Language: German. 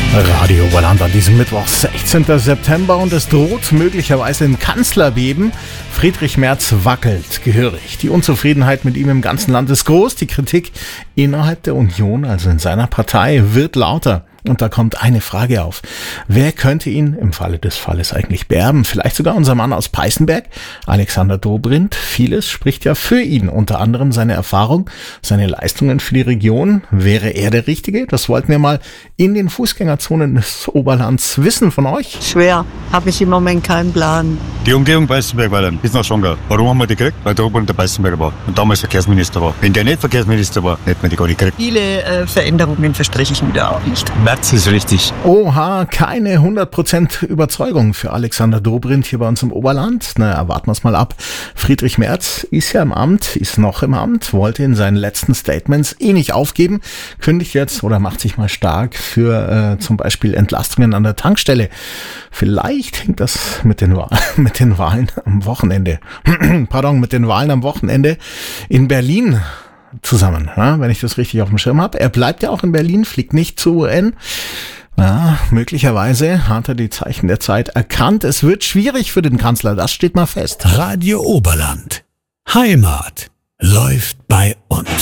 Radio Oberland an diesem Mittwoch, 16. September, und es droht möglicherweise ein Kanzlerbeben. Friedrich Merz wackelt gehörig. Die Unzufriedenheit mit ihm im ganzen Land ist groß. Die Kritik innerhalb der Union, also in seiner Partei, wird lauter. Und da kommt eine Frage auf. Wer könnte ihn im Falle des Falles eigentlich beerben? Vielleicht sogar unser Mann aus Peißenberg, Alexander Dobrindt. Vieles spricht ja für ihn, unter anderem seine Erfahrung, seine Leistungen für die Region. Wäre er der Richtige? Das wollten wir mal in den Fußgängerzonen des Oberlands wissen von euch. Schwer, habe ich im Moment keinen Plan. Die Umgehung Peißenberg-Weiler bis nach Schongau. Warum haben wir die gekriegt? Weil der Dobrindt der Peißenberger war und damals Verkehrsminister war. Wenn der nicht Verkehrsminister war, hätten wir die gar nicht gekriegt. Viele Veränderungen verspreche ich mir da auch nicht. Merz ist richtig. Oha, keine 100% Überzeugung für Alexander Dobrindt hier bei uns im Oberland. Na, warten wir es mal ab. Friedrich Merz ist ja im Amt, ist noch im Amt, wollte in seinen letzten Statements nicht aufgeben, kündigt jetzt oder macht sich mal stark für zum Beispiel Entlastungen an der Tankstelle. Vielleicht hängt das mit den Wahlen am Wochenende, mit den Wahlen am Wochenende in Berlin zusammen, ja, wenn ich das richtig auf dem Schirm habe. Er bleibt ja auch in Berlin, fliegt nicht zur UN. Ja, möglicherweise hat er die Zeichen der Zeit erkannt. Es wird schwierig für den Kanzler, das steht mal fest. Radio Oberland. Heimat läuft bei uns.